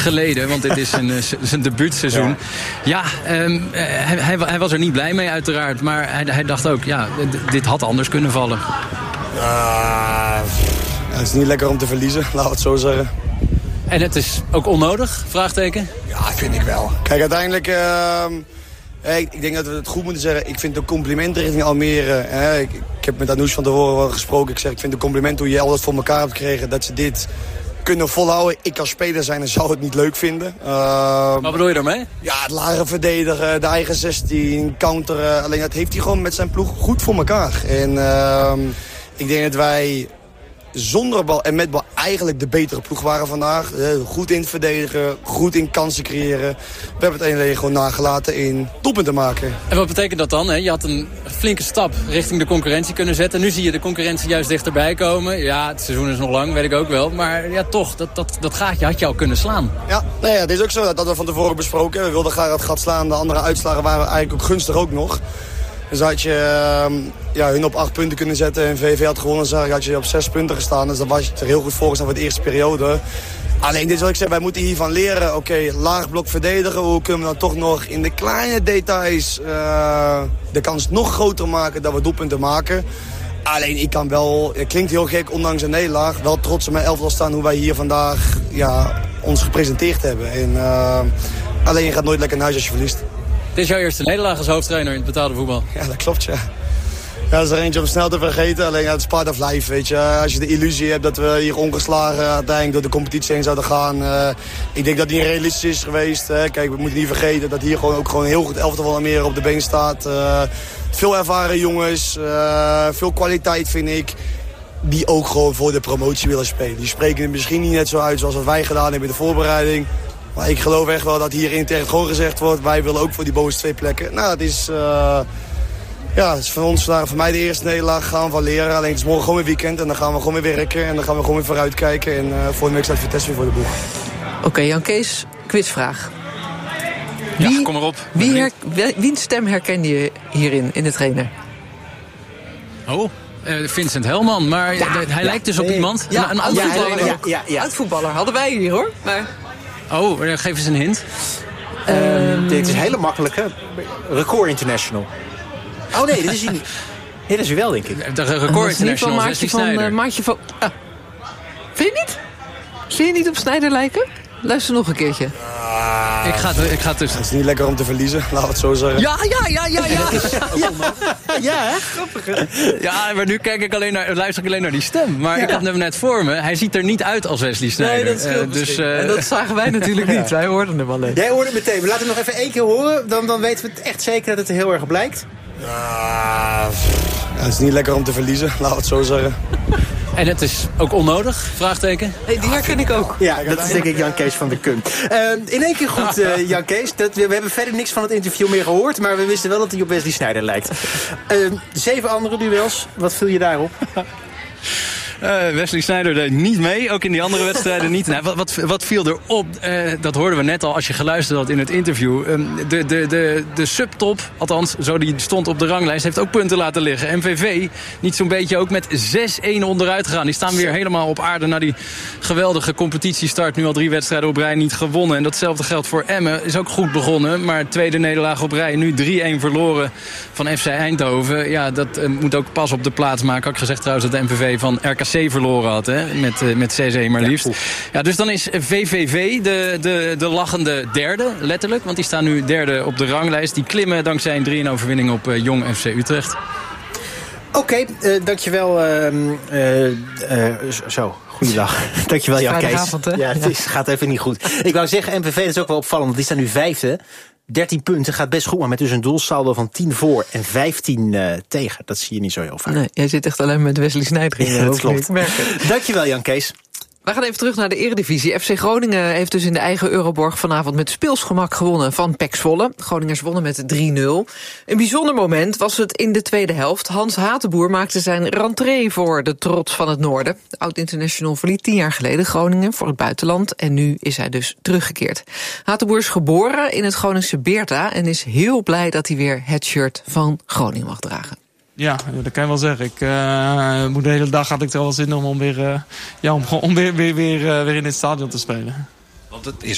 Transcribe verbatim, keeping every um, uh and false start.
geleden, want dit is zijn, uh, zijn debuutseizoen. Ja, ja um, hij, hij, hij was er niet blij mee uiteraard. Maar hij, hij dacht ook, ja, d- dit had anders kunnen vallen. Uh, ja, het is niet lekker om te verliezen, laten we het zo zeggen. En het is ook onnodig, vraagteken? Ja, vind ik wel. Kijk, uiteindelijk... Uh, Ik, ik denk dat we het goed moeten zeggen. Ik vind de complimenten richting Almere. Hè, ik, ik heb met Anoush van tevoren wel gesproken. Ik zeg, ik vind de complimenten hoe je alles voor elkaar hebt gekregen. Dat ze dit kunnen volhouden. Ik als speler zijn en zou het niet leuk vinden. Uh, Wat bedoel je daarmee? Ja, het lage verdedigen, de eigen zestien, counteren. Alleen dat heeft hij gewoon met zijn ploeg goed voor elkaar. En uh, ik denk dat wij... zonder bal en met bal eigenlijk de betere ploeg waren vandaag. Goed in het verdedigen, goed in kansen creëren. We hebben het alleen gewoon nagelaten in doelpunten maken. En wat betekent dat dan? Hè? Je had een flinke stap richting de concurrentie kunnen zetten. Nu zie je de concurrentie juist dichterbij komen. Ja, het seizoen is nog lang, weet ik ook wel. Maar ja, toch, dat, dat, dat gaatje had je al kunnen slaan. Ja, nou ja, het is ook zo. Dat hadden we van tevoren besproken. We wilden graag het gat slaan. De andere uitslagen waren eigenlijk ook gunstig ook nog. Dus had je uh, ja, hun op acht punten kunnen zetten en V V had gewonnen, zag ik, had je op zes punten gestaan. Dus dan was je er heel goed voor gestaan voor de eerste periode. Alleen dit is wat ik zeg, wij moeten hiervan leren. Oké, okay, laag blok verdedigen. Hoe kunnen we dan toch nog in de kleine details uh, de kans nog groter maken dat we doelpunten maken. Alleen ik kan wel, het klinkt heel gek, ondanks een nederlaag, wel trots op mijn elftal staan hoe wij hier vandaag ja, ons gepresenteerd hebben. En, uh, alleen je gaat nooit lekker naar huis als je verliest. Het is jouw eerste nederlaag als hoofdtrainer in het betaalde voetbal. Ja, dat klopt, ja. Ja, dat is er eentje om snel te vergeten. Alleen ja, het is part of life, weet je. Als je de illusie hebt dat we hier ongeslagen uiteindelijk door de competitie heen zouden gaan. Uh, ik denk dat die realistisch is geweest. Hè. Kijk, we moeten niet vergeten dat hier gewoon ook gewoon heel goed elftal van Almere op de been staat. Uh, veel ervaren jongens, uh, veel kwaliteit vind ik. Die ook gewoon voor de promotie willen spelen. Die spreken het misschien niet net zo uit zoals wat wij gedaan hebben in de voorbereiding. Maar ik geloof echt wel dat hier intern gewoon gezegd wordt, wij willen ook voor die bovenste twee plekken. Nou, het is, uh, ja, het is van ons vandaag, voor mij de eerste nederlaag, gaan we van leren. Alleen het is morgen gewoon weer weekend en dan gaan we gewoon weer werken en dan gaan we gewoon weer vooruit kijken. En uh, voor de week staat Vitesse weer voor de boeg. Oké, okay, Jan Kees, quizvraag. Wie, wie, kom maar op. Wie her, wiens stem herkende je hierin, in de trainer? Oh, uh, Vincent Helman, maar ja, hij ja, lijkt dus op nee. iemand. Ja, een oud voetballer. Ja, ja, ja, ja. Oud-voetballer hadden wij hier, hoor. Maar... Oh, geef eens een hint. Um, dit is een hele makkelijke. Record International. Oh nee, dit is hij niet. Nee, dat is hij wel, denk ik. De Record International, Maartje van uh, Maartje van... Ah. Vind je niet? Zie je niet op Sneijder lijken? Luister nog een keertje. Uh, ik, ga het, ik ga het dus... Het is niet lekker om te verliezen, laten we het zo zeggen. Ja, ja, ja, ja, ja. ja, ja, hè? Grappig. Ja, maar nu kijk ik alleen naar, luister ik alleen naar die stem. Maar ja. ik had hem net voor me. Hij ziet er niet uit als Wesley Sneijder. Nee, dat scheelt uh, dus, uh... En dat zagen wij natuurlijk niet. Wij hoorden hem alleen. Jij hoorde het meteen. We laten hem nog even één keer horen. Dan, dan weten we het echt zeker dat het er heel erg op lijkt. Uh, ja, het is niet lekker om te verliezen, laten we het zo zeggen. En het is ook onnodig? Vraagteken. Hey, die herken ik ook. Ja, dat is denk ik Jan Kees van der Kun. Uh, in één keer goed, uh, Jan Kees. Dat, we, we hebben verder niks van het interview meer gehoord. Maar we wisten wel dat hij op Wesley Sneijder lijkt. Uh, zeven andere duels. Wat viel je daarop? Uh, Wesley Sneijder deed niet mee, ook in die andere wedstrijden niet. Nou, wat, wat, wat viel erop, uh, dat hoorden we net al als je geluisterd had in het interview. Um, de, de, de, de subtop, althans zo die stond op de ranglijst, heeft ook punten laten liggen. M V V niet zo'n beetje ook met zes-een onderuit gegaan. Die staan weer helemaal op aarde na die geweldige competitiestart. Nu al drie wedstrijden op rij niet gewonnen. En datzelfde geldt voor Emmen, is ook goed begonnen. Maar tweede nederlaag op rij, nu drie-een verloren van F C Eindhoven. Ja, dat uh, moet ook pas op de plaats maken. Had ik gezegd trouwens dat de M V V van R K C verloren had, hè? Met, uh, met zes-een maar liefst. Ja, ja, dus dan is V V V de, de, de lachende derde, letterlijk. Want die staan nu derde op de ranglijst. Die klimmen dankzij een drie-een overwinning op uh, Jong F C Utrecht. Oké, okay, uh, dankjewel. Uh, uh, uh, zo, goeiedag. Dankjewel, Jan Kees. Ja, het is, gaat even niet goed. Ik wou zeggen, M V V is ook wel opvallend, want die staan nu vijfde. dertien punten, gaat best goed, maar met dus een doelsaldo van tien voor en vijftien uh, tegen. Dat zie je niet zo heel vaak. Nee, jij zit echt alleen met Wesley Sneijder in. Ja, dat klopt. Dankjewel, Jan Kees. We gaan even terug naar de Eredivisie. F C Groningen heeft dus in de eigen Euroborg vanavond met speelsgemak gewonnen van P E C Zwolle. Groningers wonnen met drie nul. Een bijzonder moment was het in de tweede helft. Hans Hatenboer maakte zijn rentree voor de trots van het noorden. De oud-international verliet tien jaar geleden Groningen voor het buitenland. En nu is hij dus teruggekeerd. Hatenboer is geboren in het Groningse Beerta en is heel blij dat hij weer het shirt van Groningen mag dragen. Ja, dat kan je wel zeggen. Ik, uh, moet de hele dag had ik er wel zin om, om weer, uh, ja, om, om weer, weer, weer, uh, weer in het stadion te spelen. Want het is